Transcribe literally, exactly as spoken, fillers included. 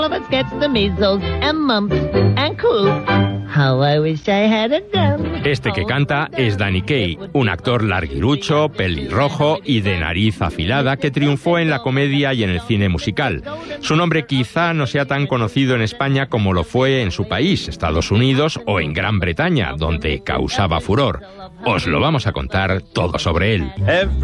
of us gets the measles and mumps and colds. How I wish I had a gun. Este que canta es Danny Kaye, un actor larguirucho, pelirrojo y de nariz afilada que triunfó en la comedia y en el cine musical. Su nombre quizá no sea tan conocido en España como lo fue en su país, Estados Unidos o en Gran Bretaña, donde causaba furor. Os lo vamos a contar todo sobre él.